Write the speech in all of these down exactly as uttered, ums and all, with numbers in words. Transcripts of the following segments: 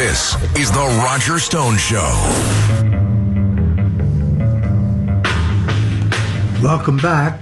This is The Roger Stone Show. Welcome back.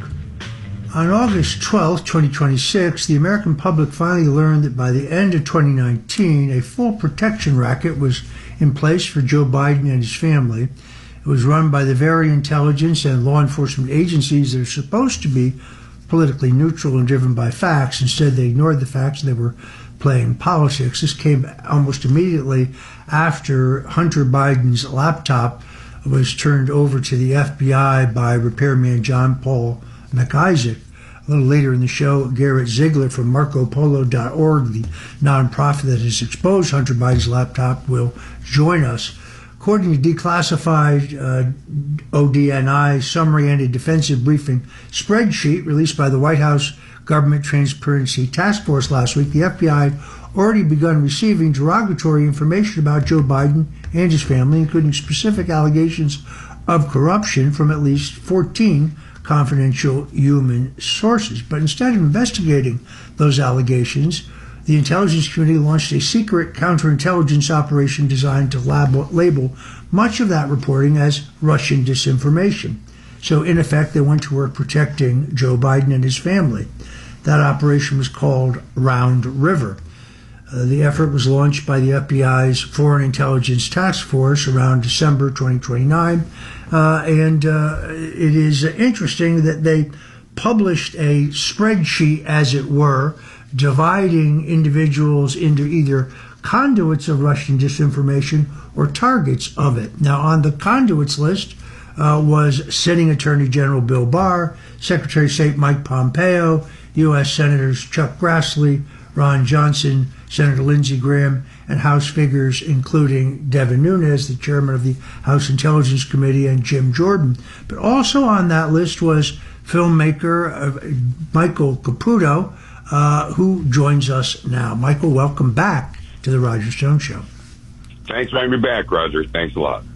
On August twelfth, twenty twenty-six, the American public finally learned that by the end of twenty nineteen, a full protection racket was in place for Joe Biden and his family. It was run by the very intelligence and law enforcement agencies that are supposed to be politically neutral and driven by facts. Instead, they ignored the facts and they were playing politics. This came almost immediately after Hunter Biden's laptop was turned over to the F B I by repairman John Paul McIsaac. A little later in the show, Garrett Ziegler from Marco Polo dot org, the nonprofit that has exposed Hunter Biden's laptop, will join us. According to declassified uh, O D N I summary and a defensive briefing spreadsheet released by the White House Government Transparency Task Force last week, the F B I already begun receiving derogatory information about Joe Biden and his family, including specific allegations of corruption from at least fourteen confidential human sources. But instead of investigating those allegations, the intelligence community launched a secret counterintelligence operation designed to lab- label much of that reporting as Russian disinformation. So, in effect, they went to work protecting Joe Biden and his family. That operation was called Round River. Uh, the effort was launched by the F B I's Foreign Intelligence Task Force around December twenty twenty-nine, uh, and uh, it is interesting that they published a spreadsheet, as it were, dividing individuals into either conduits of Russian disinformation or targets of it. Now, on the conduits list uh, was sitting Attorney General Bill Barr, Secretary of State Mike Pompeo, U S Senators Chuck Grassley, Ron Johnson, Senator Lindsey Graham, and House figures including Devin Nunes, the chairman of the House Intelligence Committee, and Jim Jordan. But also on that list was filmmaker uh, Michael Caputo, uh, who joins us now. Michael, welcome back to the Roger Stone Show. Thanks for having me back, Roger. Thanks a lot.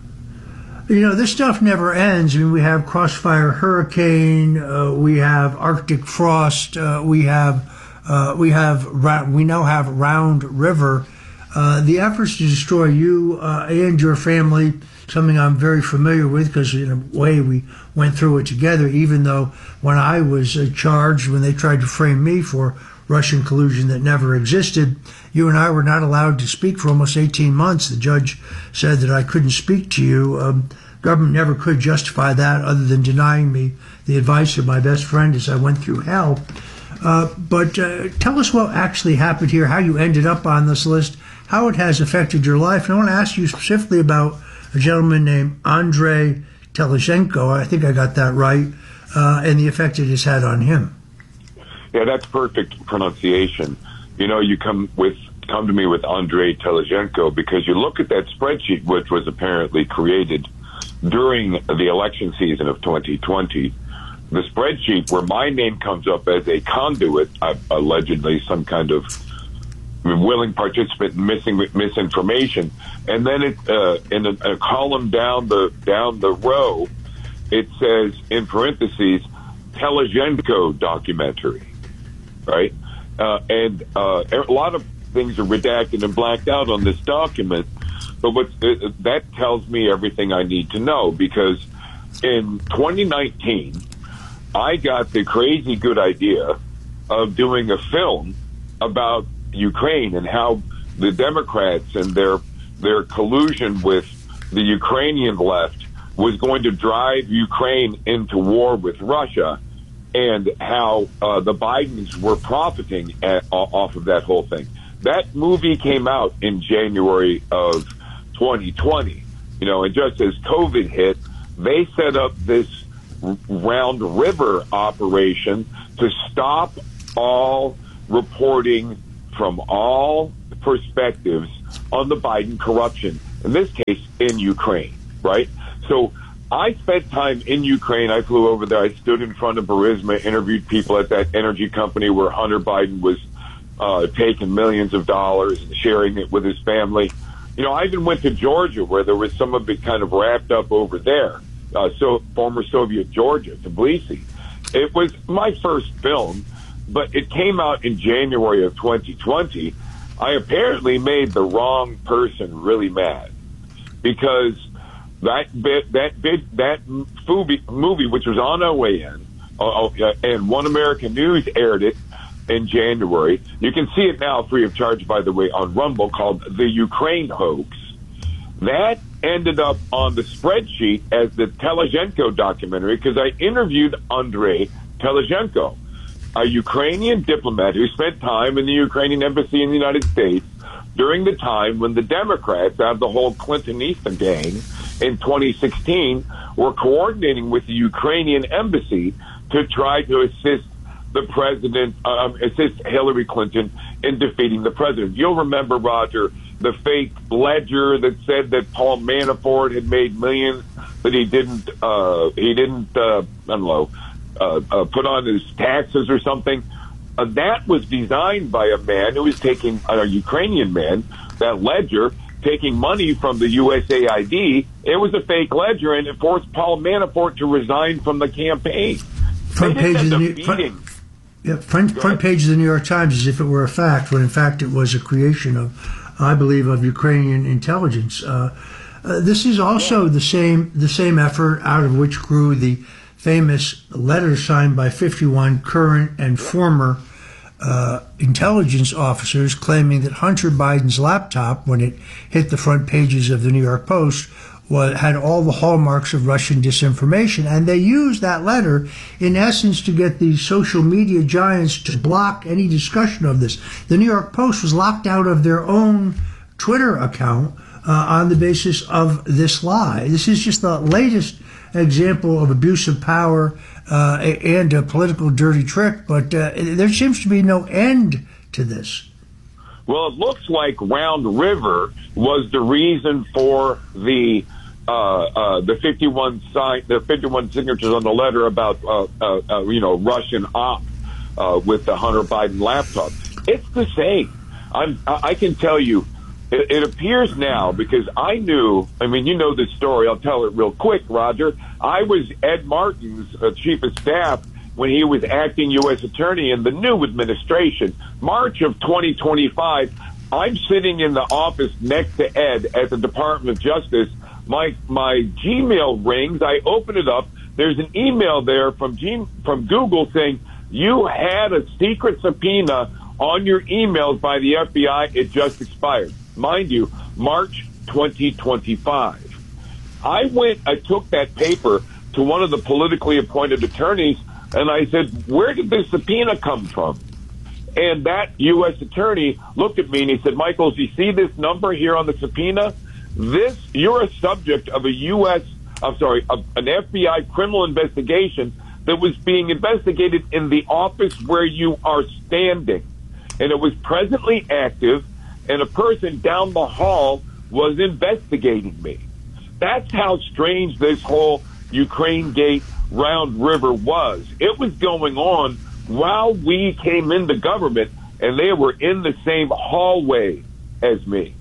You know, this stuff never ends. I mean, we have Crossfire Hurricane, uh, we have Arctic Frost, uh, we have uh, we have we now have Round River. Uh, the efforts to destroy you uh, and your family, something I'm very familiar with because in a way we went through it together. Even though when I was uh, charged, when they tried to frame me for Russian collusion that never existed, you and I were not allowed to speak for almost eighteen months. The judge said that I couldn't speak to you. Um, government never could justify that other than denying me the advice of my best friend as I went through hell. Uh, but uh, tell us what actually happened here, how you ended up on this list, how it has affected your life. And I want to ask you specifically about a gentleman named Andrei Telizhenko, I think I got that right, uh, and the effect it has had on him. Yeah, that's perfect pronunciation. You know, you come with come to me with Andrei Telizhenko because you look at that spreadsheet, which was apparently created during the election season of twenty twenty. The spreadsheet where my name comes up as a conduit, uh, allegedly some kind of willing participant in missing misinformation, and then it uh, in a, a column down the down the row, it says in parentheses, Telizhenko documentary. Right? Uh, and uh, a lot of things are redacted and blacked out on this document, but what uh, that tells me everything I need to know, because in twenty nineteen, I got the crazy good idea of doing a film about Ukraine and how the Democrats and their their collusion with the Ukrainian left was going to drive Ukraine into war with Russia, and how uh, the Bidens were profiting at, off of that whole thing. That movie came out in January of twenty twenty, you know, and just as COVID hit, they set up this Round River operation to stop all reporting from all perspectives on the Biden corruption, in this case in Ukraine, right? So I spent time in Ukraine. I flew over there. I stood in front of Burisma, interviewed people at that energy company where Hunter Biden was uh, taking millions of dollars and sharing it with his family. You know, I even went to Georgia where there was some of it kind of wrapped up over there. Uh, so former Soviet Georgia, Tbilisi. It was my first film, but it came out in January of twenty twenty. I apparently made the wrong person really mad, because that bit, that bit, that movie, movie, which was on O A N, uh, and One American News aired it in January. You can see it now free of charge, by the way, on Rumble, called The Ukraine Hoax. That ended up on the spreadsheet as the Telizhenko documentary, because I interviewed Andrei Telizhenko, a Ukrainian diplomat who spent time in the Ukrainian embassy in the United States during the time when the Democrats, out of the whole Clintonista gang in twenty sixteen, were coordinating with the Ukrainian embassy to try to assist the president, um, assist Hillary Clinton in defeating the president. You'll remember, Roger, the fake ledger that said that Paul Manafort had made millions that he didn't, uh, he didn't, uh, I don't know, uh, uh, put on his taxes or something. Uh, that was designed by a man who was taking, a Ukrainian man, that ledger, taking money from the U S A I D. It was a fake ledger, and it forced Paul Manafort to resign from the campaign. Front page of the New, front, yeah, front, front page of the New York Times, as if it were a fact, when in fact it was a creation of, I believe, of Ukrainian intelligence. Uh, uh, this is also the same the same effort out of which grew the famous letter signed by fifty-one current and former uh, intelligence officers claiming that Hunter Biden's laptop, when it hit the front pages of the New York Post, was, had all the hallmarks of Russian disinformation. And they used that letter, in essence, to get the social media giants to block any discussion of this. The New York Post was locked out of their own Twitter account uh, on the basis of this lie. This is just the latest example of abuse of power uh, and a political dirty trick, but uh, there seems to be no end to this. Well, it looks like Round River was the reason for the uh, uh, the fifty-one sign, the fifty-one signatures on the letter about uh, uh, uh, you know Russian op uh, with the Hunter Biden laptop. It's the same. I'm, I can tell you, it, it appears now, because I knew. I mean, you know this story. I'll tell it real quick, Roger. I was Ed Martin's uh, chief of staff when he was acting U S attorney in the new administration, March of twenty twenty-five. I'm sitting in the office next to Ed at the Department of Justice. My my Gmail rings. I open it up. There's an email there from G, from Google saying you had a secret subpoena on your emails by the F B I. It just expired. Mind you, March twenty twenty-five. I went, I took that paper to one of the politically appointed attorneys, and I said, where did this subpoena come from? And that U S attorney looked at me and he said, Michael, do you see this number here on the subpoena? This, you're a subject of a U S, I'm sorry, of an F B I criminal investigation that was being investigated in the office where you are standing. And it was presently active, and a person down the hall was investigating me. That's how strange this whole Ukraine Gate Round River was. It was going on while we came into government, and they were in the same hallway as me.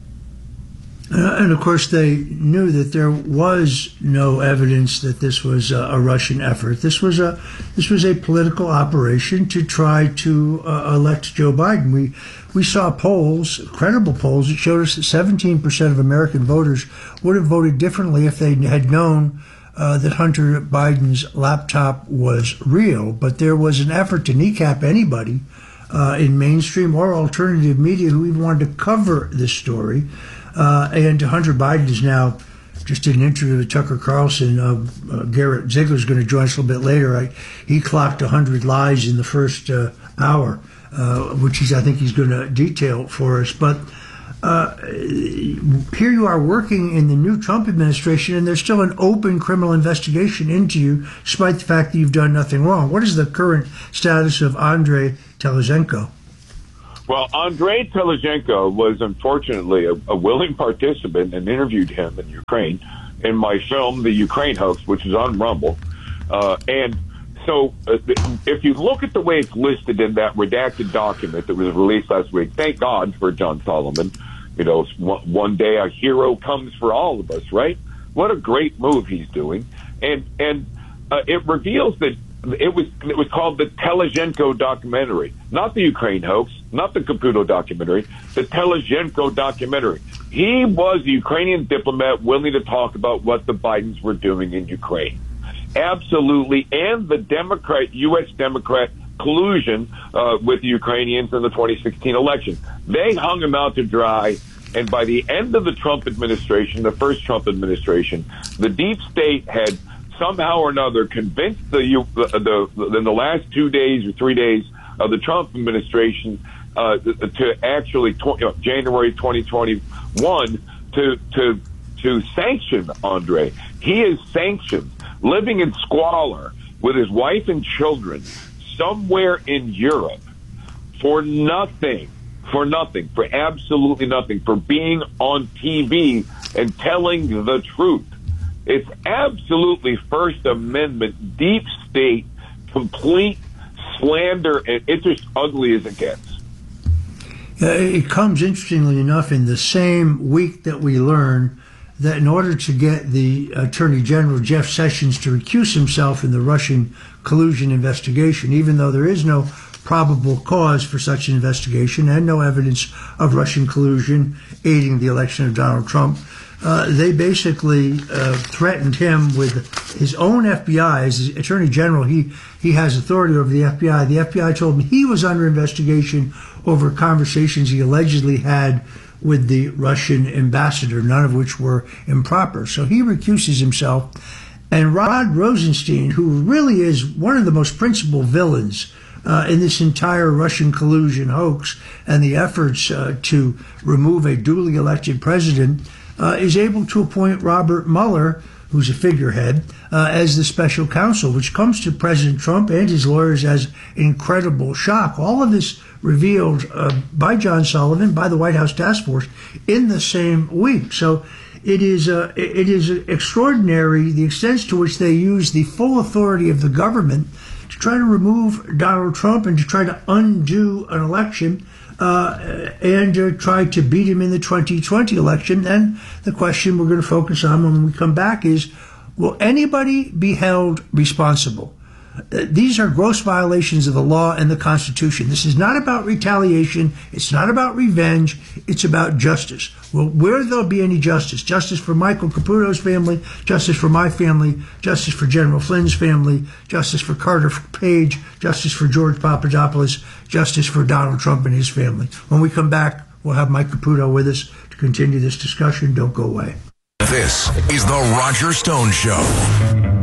Uh, and of course, they knew that there was no evidence that this was a, a Russian effort. This was a this was a political operation to try to uh, elect Joe Biden. We we saw polls, credible polls, that showed us that seventeen percent of American voters would have voted differently if they had known Uh, that Hunter Biden's laptop was real. But there was an effort to kneecap anybody uh, in mainstream or alternative media who even wanted to cover this story. Uh, and Hunter Biden is now, just did an interview with Tucker Carlson. Uh, uh, Garrett Ziegler is going to join us a little bit later. I, he clocked one hundred lies in the first uh, hour, uh, which is, I think he's going to detail for us. But Uh, here you are working in the new Trump administration, and there's still an open criminal investigation into you, despite the fact that you've done nothing wrong. What is the current status of Andrei Telizhenko? Well, Andrei Telizhenko was unfortunately a, a willing participant, and interviewed him in Ukraine in my film, The Ukraine Hoax, which is on Rumble. Uh, and so uh, if you look at the way it's listed in that redacted document that was released last week, thank God for John Solomon. You know, one day a hero comes for all of us, right? What a great move he's doing. And and uh, it reveals that it was it was called the Telizhenko documentary, not the Ukraine hoax, not the Caputo documentary, the Telizhenko documentary. He was a Ukrainian diplomat willing to talk about what the Bidens were doing in Ukraine. Absolutely. And the Democrat, U S Democrat collusion uh, with the Ukrainians in the twenty sixteen election. They hung him out to dry. And by the end of the Trump administration, the first Trump administration, the deep state had somehow or another convinced the, the, the in the last two days or three days of the Trump administration uh, to actually, tw- you know, January twenty twenty-one, to, to, to sanction Andre. He is sanctioned, living in squalor with his wife and children somewhere in Europe for nothing, for nothing, for absolutely nothing, for being on T V and telling the truth. It's absolutely First Amendment, deep state, complete slander, and it's just ugly as it gets. Uh, it comes, interestingly enough, in the same week that we learn that in order to get the Attorney General, Jeff Sessions, to recuse himself in the Russian collusion investigation, even though there is no probable cause for such an investigation and no evidence of Russian collusion aiding the election of Donald Trump, uh, they basically uh, threatened him with his own F B I. As the Attorney General, he, he has authority over the F B I. The F B I told him he was under investigation over conversations he allegedly had with the Russian ambassador, none of which were improper. So he recuses himself. And Rod Rosenstein, who really is one of the most principal villains uh, in this entire Russian collusion hoax and the efforts uh, to remove a duly elected president, uh, is able to appoint Robert Mueller, who's a figurehead, uh, as the special counsel, which comes to President Trump and his lawyers as an incredible shock. All of this revealed uh, by John Sullivan, by the White House Task Force, in the same week. So it is uh, it is extraordinary the extent to which they use the full authority of the government to try to remove Donald Trump and to try to undo an election uh, and uh, try to beat him in the twenty twenty election. And the question we're going to focus on when we come back is, will anybody be held responsible? These are gross violations of the law and the Constitution. This is not about retaliation. It's not about revenge. It's about justice. Well, where there'll be any justice, justice for Michael Caputo's family, justice for my family, justice for General Flynn's family, justice for Carter Page, justice for George Papadopoulos, justice for Donald Trump and his family. When we come back, we'll have Mike Caputo with us to continue this discussion. Don't go away. This is The Roger Stone Show.